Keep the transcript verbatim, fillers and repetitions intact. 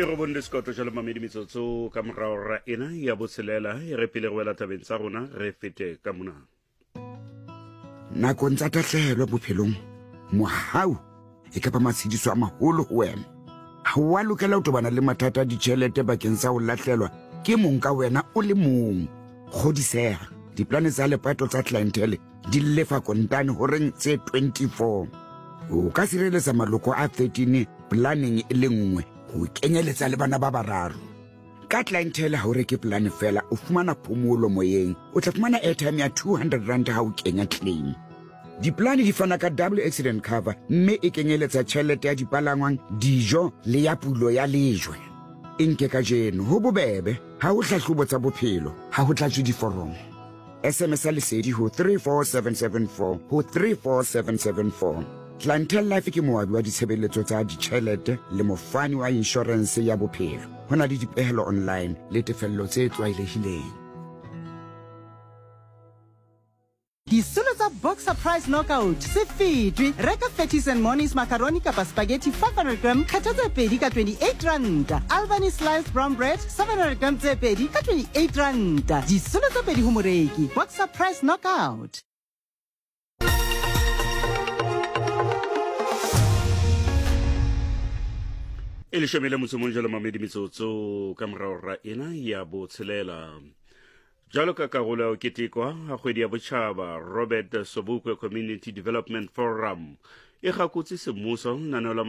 e go bonne sekoto jalo mamedi metsotso ka morao ra ena ya botshelela e re pele go wela tabeng tsa rona re fete ka mona nakong tsa tatlhehelo bophelong mohau e ka ba matshediso a maholo ho wena ha wa lokela ho tobana le mathata a ditjhelete bakeng sa ho latlhelwa ke mong ka wena o le mong kgodiseha diplane tsa lepato tsa clientele di lefa kontane ho reng tse twenty-four o ka sireletsa maloko a thirteen planning e le nngwe ho kenyeletsa le bana ba bararo ka clientele ha o reke plan fela o fumana phomolo moyeng o tla fumana airtime ya two hundred rand ha o kenya claim diplane di fana ka double accident cover mme e kenyeletsa tjhelete ya dipalangwang dijo le ya pulo ya lejwe e nke ka jeno ho bobebe ha o hlahlobo tsa bophelo ha ho tlatswe diforomo S M S a lesedi ho three four seven seven four ho three four seven seven four Clientele Life ke moabi wa ditshebeletso tsa ditjhelete le mofani wa insurance ya bophelo ho na le dipehelo online le tefello tse tlwaelehileng Disolo tsa Boxer Price Knockout se fitwe reka Fatties and Monies macaroni kapa spaghetti five hundred gram kgetha tse pedi ka twenty-eight rand Albany sliced brown bread seven hundred gram tse pedi ka twenty-eight rand disolo tse pedi ho moreki Boxer Price Knockout e le shemele motsomong jalo mamedi metsotso ka morao ra ena ya botshelela jalo ka karolo ya ketekwa a kgwedi ya botjhaba Robert Sobukwe Community Development Forum e gakotse semmuso nanelo